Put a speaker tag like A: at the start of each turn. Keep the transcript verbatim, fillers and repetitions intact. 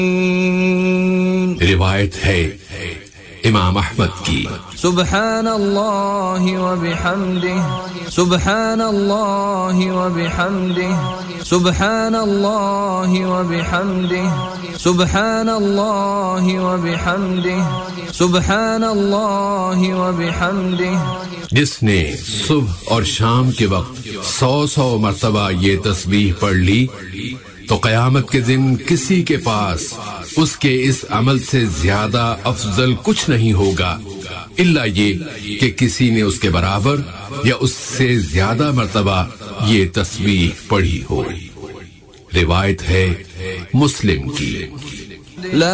A: रिवायत है इमाम अहमद की।
B: सुब्हानल्लाहि व बिहम्दिही, सुब्हानल्लाहि व बिहम्दिही, सुब्हानल्लाहि व बिहम्दिही, सुब्हानल्लाहि व बिहम्दिही, सुब्हानल्लाहि व बिहम्दिही।
A: जिसने सुबह और शाम के वक्त सौ सौ मर्तबा ये तस्बीह पढ़ ली तो कयामत के दिन किसी के पास उसके इस अमल से ज्यादा अफजल कुछ नहीं होगा, इल्ला ये कि किसी ने उसके बराबर या उससे ज्यादा मर्तबा ये तस्बीह पढ़ी हो। रिवायत है मुस्लिम की।